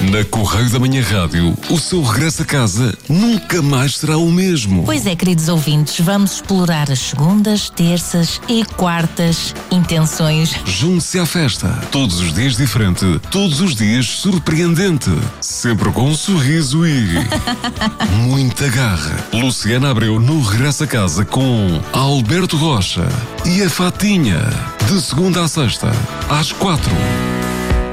Na Correio da Manhã Rádio, o seu regresso a casa nunca mais será o mesmo. Pois é, queridos ouvintes, vamos explorar as segundas, terças e quartas intenções. Junte-se à festa. Todos os dias diferente, todos os dias surpreendente. Sempre com um sorriso e muita garra. Luciana Abreu no regresso a casa com Alberto Rocha e a Fatinha. De segunda à sexta, às 4.